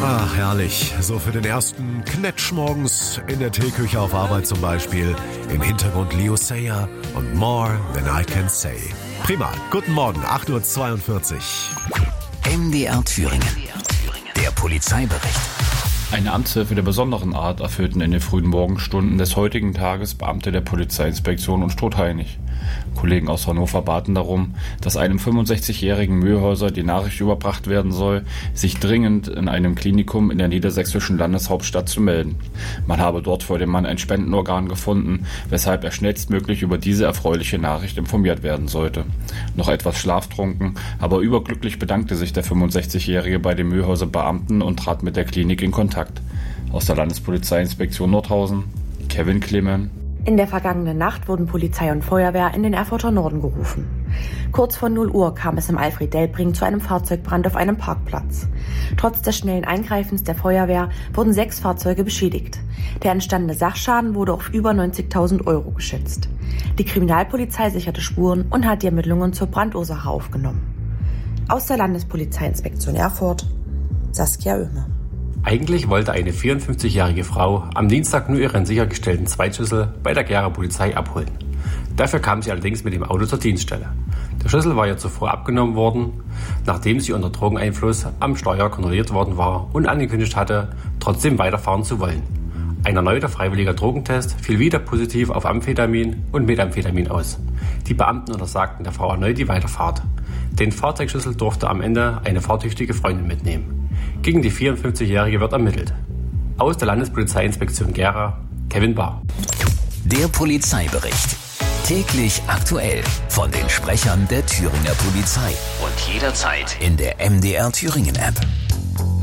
Ach, herrlich. So für den ersten Knetsch morgens in der Teeküche auf Arbeit zum Beispiel. Im Hintergrund Leo Sayer und More Than I Can Say. Prima. Guten Morgen, 8.42 Uhr. MDR Thüringen. Der Polizeibericht. Eine Amtshilfe der besonderen Art erfüllten in den frühen Morgenstunden des heutigen Tages Beamte der Polizeiinspektion und Strotheinig. Kollegen aus Hannover baten darum, dass einem 65-jährigen Mühlhäuser die Nachricht überbracht werden soll, sich dringend in einem Klinikum in der niedersächsischen Landeshauptstadt zu melden. Man habe dort vor dem Mann ein Spendenorgan gefunden, weshalb er schnellstmöglich über diese erfreuliche Nachricht informiert werden sollte. Noch etwas schlaftrunken, aber überglücklich bedankte sich der 65-Jährige bei dem Mühlhäuser Beamten und trat mit der Klinik in Kontakt. Aus der Landespolizeiinspektion Nordhausen, Kevin Clemen. In der vergangenen Nacht wurden Polizei und Feuerwehr in den Erfurter Norden gerufen. Kurz vor 0 Uhr kam es im Alfred-Delbring zu einem Fahrzeugbrand auf einem Parkplatz. Trotz des schnellen Eingreifens der Feuerwehr wurden 6 Fahrzeuge beschädigt. Der entstandene Sachschaden wurde auf über 90.000 Euro geschätzt. Die Kriminalpolizei sicherte Spuren und hat die Ermittlungen zur Brandursache aufgenommen. Aus der Landespolizeiinspektion Erfurt, Saskia Oehme. Eigentlich wollte eine 54-jährige Frau am Dienstag nur ihren sichergestellten Zweitschlüssel bei der Gera Polizei abholen. Dafür kam sie allerdings mit dem Auto zur Dienststelle. Der Schlüssel war ihr zuvor abgenommen worden, nachdem sie unter Drogeneinfluss am Steuer kontrolliert worden war und angekündigt hatte, trotzdem weiterfahren zu wollen. Ein erneuter freiwilliger Drogentest fiel wieder positiv auf Amphetamin und Methamphetamin aus. Die Beamten untersagten der Frau erneut die Weiterfahrt. Den Fahrzeugschlüssel durfte am Ende eine fahrtüchtige Freundin mitnehmen. Gegen die 54-Jährige wird ermittelt. Aus der Landespolizeiinspektion Gera, Kevin Bahr. Der Polizeibericht. Täglich aktuell von den Sprechern der Thüringer Polizei. Und jederzeit in der MDR Thüringen App.